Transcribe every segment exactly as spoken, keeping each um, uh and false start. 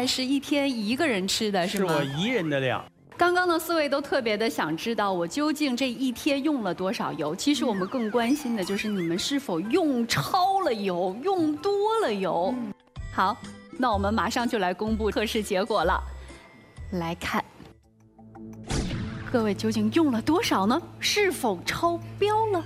菜是一天一个人吃的，是吗？ 是我一人的量。 刚刚呢，四位都特别的想知道我究竟这一天用了多少油。其实我们更关心的就是你们是否用超了油，用多了油。好，那我们马上就来公布测试结果了。来看，各位究竟用了多少呢？是否超标了？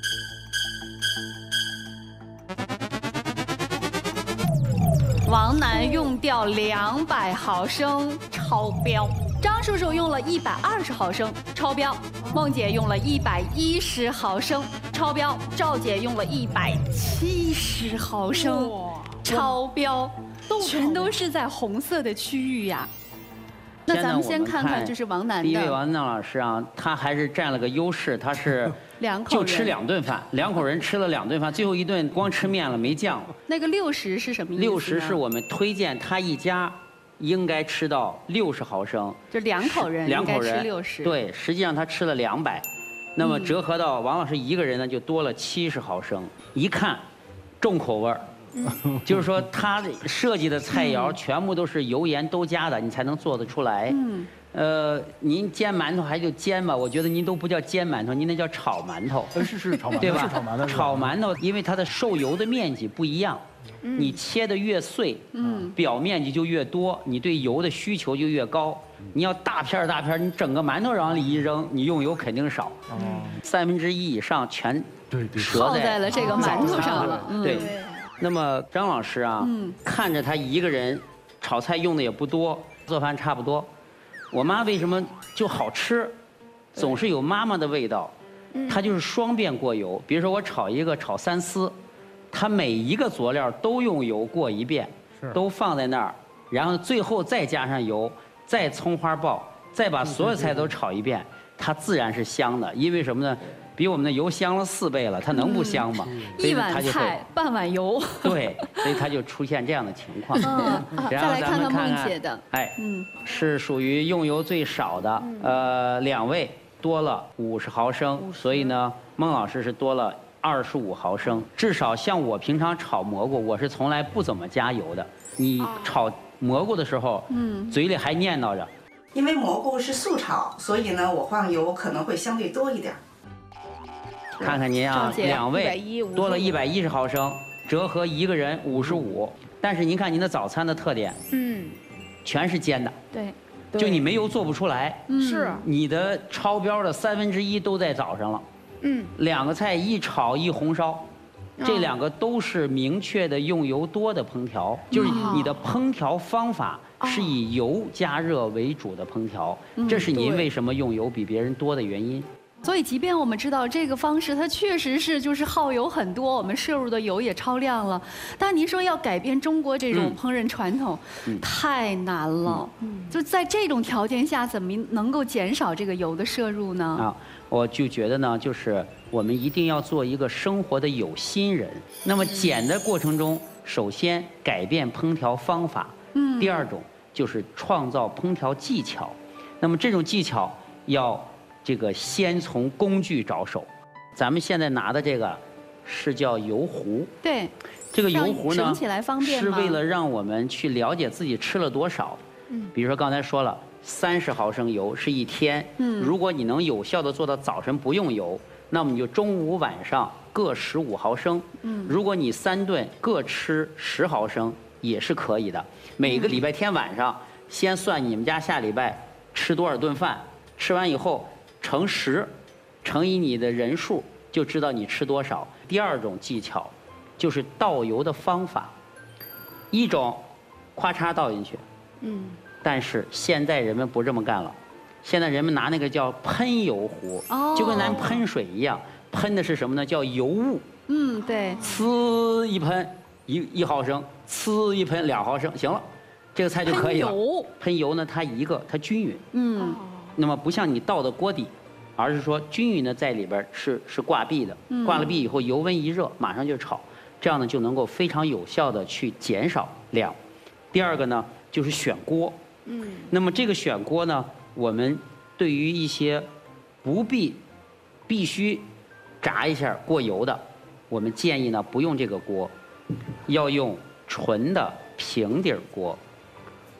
王楠用掉两百毫升，超标。张叔叔用了一百二十毫升，超标；梦姐用了一百一十毫升，超标；赵姐用了一百七十毫升，超标。全都是在红色的区域呀。那咱们先看看，就是王楠的。 第一位王楠老师啊，他还是占了个优势，他是两口就吃两顿饭，两口人吃了两顿饭，最后一顿光吃面了没酱了。 那个六十是什么意思？ 六十是我们推荐他一家应该吃到六十毫升， 就两口人两口人吃六十。 对，实际上他吃了两百，那么折合到王老师一个人呢，就多了七十毫升。一看，重口味儿。就是说，他设计的菜肴全部都是油盐都加的，你才能做得出来。嗯，呃，您煎馒头还就煎吧，我觉得您都不叫煎馒头，您那叫炒馒头。 是是炒馒头， 对吧？ 炒馒头， 炒馒头，因为它的受油的面积不一样，你切的越碎，嗯，表面积就越多，你对油的需求就越高。你要大片大片，你整个馒头往里一扔，你用油肯定少。哦，三分之一以上全对对耗在了这个馒头上了。 对。那么张老师啊，嗯、看着他一个人炒菜用的也不多，做饭差不多。我妈为什么就好吃，总是有妈妈的味道。她就是双遍过油。比如说我炒一个炒三丝，她每一个佐料都用油过一遍，都放在那儿，然后最后再加上油，再葱花爆，再把所有菜都炒一遍，它自然是香的。因为什么呢？比我们的油香了四倍了，它能不香吗？ 一碗菜半碗油。 对，所以它就出现这样的情况。 再来看看梦姐的， 哎，是属于用油最少的，呃，两位多了五十毫升，所以呢，孟老师是多了二十五毫升。至少像我平常炒蘑菇，我是从来不怎么加油的。你炒蘑菇的时候，嗯，嘴里还念叨着， 因为蘑菇是素炒，所以呢，我放油可能会相对多一点。 看看您啊，两位多了一百一十毫升，折合一个人五十五。但是您看您的早餐的特点，嗯，全是煎的， 对， 就你没油做不出来， 是你的超标的三分之一都在早上了，嗯，两个菜一炒一红烧，这两个都是明确的用油多的烹调，就是你的烹调方法是以油加热为主的烹调，这是您为什么用油比别人多的原因。 所以，即便我们知道这个方式它确实是就是耗油很多，我们摄入的油也超量了，但您说要改变中国这种烹饪传统，嗯、太难了。嗯、就在这种条件下，怎么能够减少这个油的摄入呢？ 啊，我就觉得呢，就是我们一定要做一个生活的有心人。那么减的过程中，首先改变烹调方法，嗯，第二种就是创造烹调技巧。那么这种技巧要。这个先从工具着手，咱们现在拿的这个是叫油壶。 对， 这个油壶呢， 省起来方便是为了让我们去了解自己吃了多少。嗯，比如说刚才说了，三十毫升油是一天。嗯，如果你能有效的做到早晨不用油，那么你就中午晚上各十五毫升。嗯，如果你三顿各吃十毫升也是可以的。每个礼拜天晚上，先算你们家下礼拜吃多少顿饭，吃完以后。乘十，乘以你的人数，就知道你吃多少。第二种技巧，就是倒油的方法。一种，咵嚓倒进去，嗯，但是现在人们不这么干了，现在人们拿那个叫喷油壶，哦，就跟咱喷水一样，喷的是什么呢？叫油雾。 嗯，对。 呲一喷一一毫升，呲一喷两毫升，行了，这个菜就可以了。 喷油， 喷油呢，它一个它均匀。嗯。那么不像你倒的锅底，而是说均匀的在里边是是挂壁的，挂了壁以后油温一热马上就炒，这样呢就能够非常有效的去减少量。第二个呢就是选锅，嗯，那么这个选锅呢，我们对于一些不必必须炸一下过油的，我们建议呢不用这个锅，要用纯的平底锅。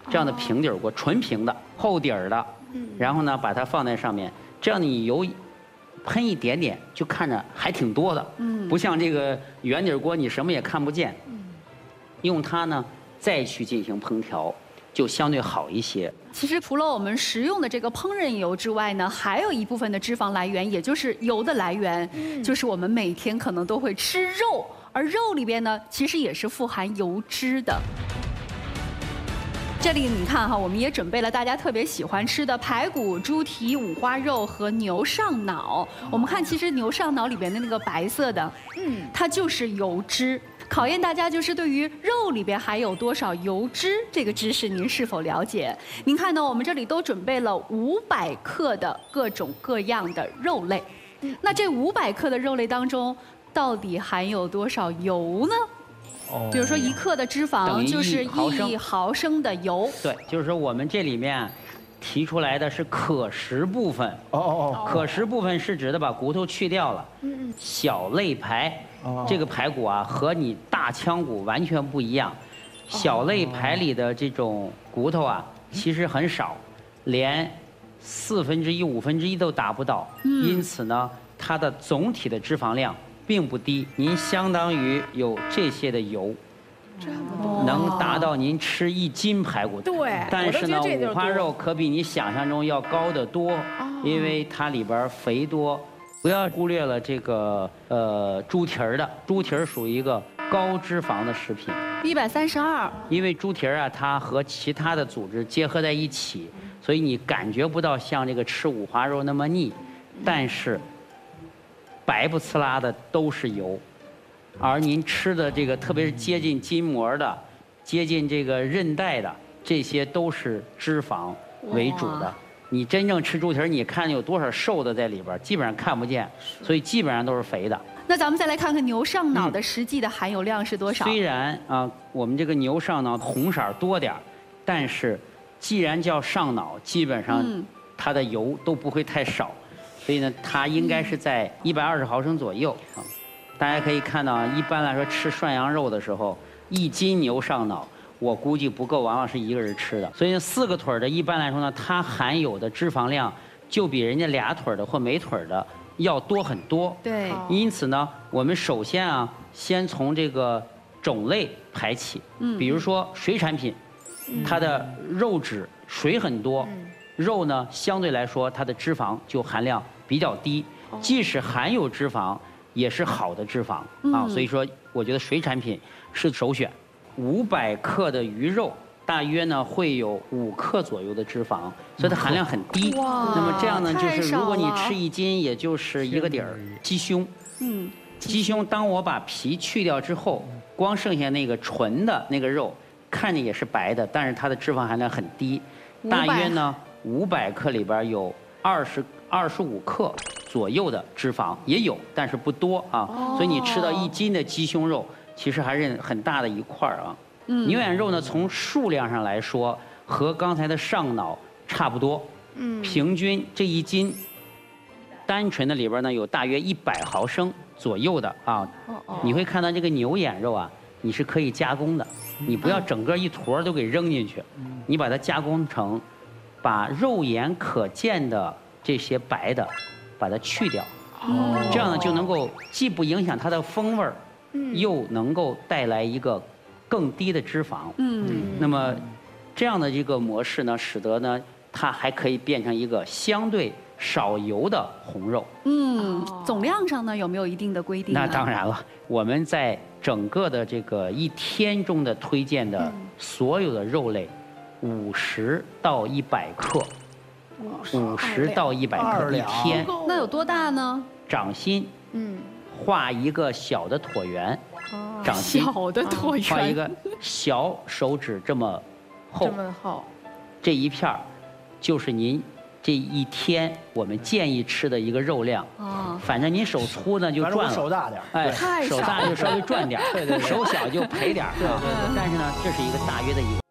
这样的平底儿锅，纯平的、厚底儿的，然后呢把它放在上面，这样你油喷一点点，就看着还挺多的，不像这个圆底锅你什么也看不见。用它呢再去进行烹调，就相对好一些。 其实除了我们食用的这个烹饪油之外呢，还有一部分的脂肪来源，也就是油的来源，嗯、就是我们每天可能都会吃肉，而肉里边呢，其实也是富含油脂的。这里你看哈，我们也准备了大家特别喜欢吃的排骨、猪蹄、五花肉和牛上脑。我们看，其实牛上脑里边的那个白色的，嗯，它就是油脂。考验大家就是对于肉里边含有多少油脂这个知识，您是否了解？您看呢，我们这里都准备了五百克的各种各样的肉类。那这五百克的肉类当中，到底含有多少油呢？哦，比如说一克的脂肪就是一毫升的油。 对，就是说我们这里面提出来的是可食部分。哦哦哦。可食部分是指的把骨头去掉了。嗯。小肋排。这个排骨啊，和你大腔骨完全不一样。小肋排里的这种骨头啊，其实很少，连四分之一、五分之一都达不到。因此呢，它的总体的脂肪量并不低。您相当于有这些的油， 这么多， 能达到您吃一斤排骨。 对。 但是呢，五花肉可比你想象中要高得多，因为它里边肥多。不要忽略了这个呃猪蹄儿的，猪蹄儿属于一个高脂肪的食品， 一百三十二。 因为猪蹄儿啊，它和其他的组织结合在一起，所以你感觉不到像这个吃五花肉那么腻，但是白不呲啦的都是油，而您吃的这个特别是接近筋膜的、接近这个韧带的，这些都是脂肪为主的。你真正吃猪蹄儿，你看有多少瘦的在里边，基本上看不见，所以基本上都是肥的。 那咱们再来看看牛上脑的实际的含有量是多少？ 虽然啊，我们这个牛上脑红色多点儿，但是既然叫上脑，基本上它的油都不会太少，所以呢，它应该是在一百二十毫升左右啊。大家可以看到，一般来说吃涮羊肉的时候，一斤牛上脑。我估计不够王老师一个人吃的，所以四个腿的，一般来说呢，它含有的脂肪量就比人家俩腿的或没腿的要多很多。 对。 因此呢，我们首先啊，先从这个种类排起。嗯。比如说水产品，它的肉质水很多，肉呢相对来说它的脂肪就含量比较低，即使含有脂肪，也是好的脂肪啊。所以说，我觉得水产品是首选。五百克的鱼肉，大约呢会有五克左右的脂肪，所以它含量很低。哇，那么这样呢，就是如果你吃一斤，也就是一个底儿。鸡胸，嗯，鸡胸，当我把皮去掉之后，光剩下那个纯的那个肉，看着也是白的，但是它的脂肪含量很低，大约呢五百克里边有二十二十五克左右的脂肪，也有，但是不多啊。所以你吃到一斤的鸡胸肉。其实还是很大的一块儿啊。嗯，牛眼肉呢，从数量上来说，和刚才的上脑差不多。嗯，平均这一斤，单纯的里边呢有大约一百毫升左右的啊。哦哦。你会看到这个牛眼肉啊，你是可以加工的，你不要整个一坨都给扔进去，你把它加工成，把肉眼可见的这些白的，把它去掉。哦。这样呢就能够既不影响它的风味儿。又能够带来一个更低的脂肪。嗯，那么这样的一个模式呢，使得呢它还可以变成一个相对少油的红肉。 嗯，总量上呢有没有一定的规定？ 那当然了，我们在整个的这个一天中的推荐的所有的肉类，五十到一百克，五十到一百克一天。 那有多大呢？ 掌心。嗯。画一个小的椭圆，掌心小的椭圆， 画一个小手指这么厚， 这么厚， 这一片儿就是您这一天我们建议吃的一个肉量。哦，反正您手粗呢就赚了， 手大点， 哎，手大就稍微赚点，对对，手小就赔点。对对对，但是呢，这是一个大约的一个。